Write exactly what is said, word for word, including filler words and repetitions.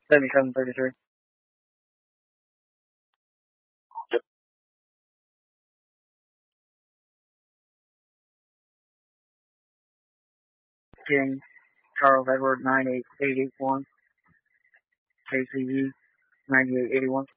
seventy-seven thirty-three. King Charles Edward nine eight eight eight one. K C U ninety-eight eighty-one.